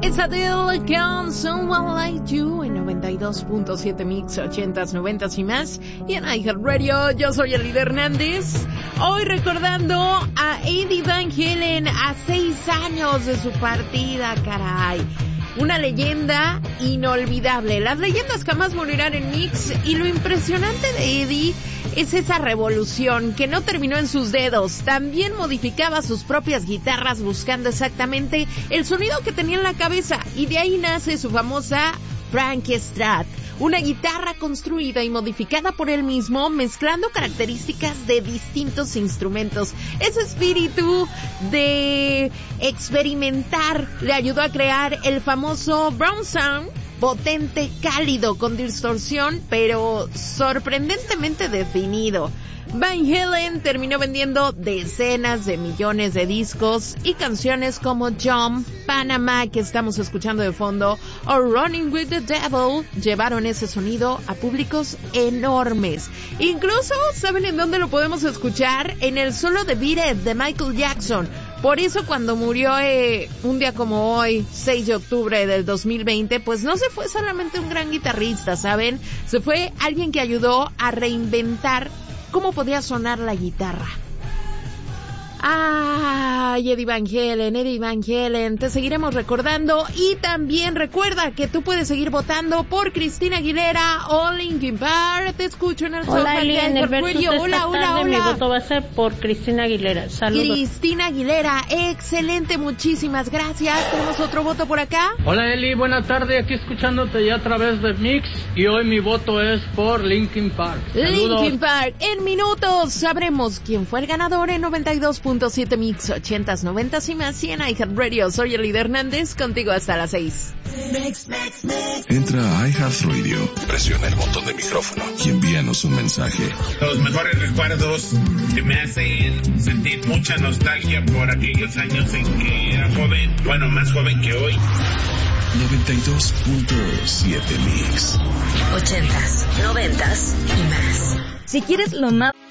It's Adele con Someone Like You en 92.7 Mix, 80s, 90s y más. Y en iHeartRadio, yo soy Elida Hernández. Hoy recordando a Eddie Van Halen a 6 años de su partida, caray. Una leyenda inolvidable. Las leyendas jamás morirán en Mix. Y lo impresionante de Eddie es esa revolución que no terminó en sus dedos. También modificaba sus propias guitarras buscando exactamente el sonido que tenía en la cabeza. Y de ahí nace su famosa Frank Strat, una guitarra construida y modificada por él mismo, mezclando características de distintos instrumentos. Ese espíritu de experimentar le ayudó a crear el famoso Brown Sound, potente, cálido, con distorsión, pero sorprendentemente definido. Van Halen terminó vendiendo decenas de millones de discos y canciones como Jump, Panama, que estamos escuchando de fondo, o Running with the Devil, llevaron ese sonido a públicos enormes. Incluso, ¿saben en dónde lo podemos escuchar? En el solo de Beat It de Michael Jackson. Por eso cuando murió un día como hoy, 6 de octubre del 2020, pues no se fue solamente un gran guitarrista, ¿saben? Se fue alguien que ayudó a reinventar cómo podía sonar la guitarra. Ay, Eddie Van Halen, te seguiremos recordando. Y también recuerda que tú puedes seguir votando por Cristina Aguilera o Linkin Park. Te escucho en el Hola, Eli, en el versus hola. Mi voto va a ser por Cristina Aguilera. Saludos. Cristina Aguilera, excelente, muchísimas gracias. Tenemos otro voto por acá. Hola, Eli, buena tarde, aquí escuchándote ya a través de Mix. Y hoy mi voto es por Linkin Park. Saludos. Linkin Park, en minutos sabremos quién fue el ganador en 92.7 Mix, 80s, 90s y más. Y en iHeartRadio, soy Elida Hernández, contigo hasta las 6. Entra a iHeartRadio, presiona el botón de micrófono y envíanos un mensaje. Los mejores recuerdos que me hacen sentir mucha nostalgia por aquellos años en que era joven, bueno, más joven que hoy. 92.7 Mix, 80s, 90s y más. Si quieres lo más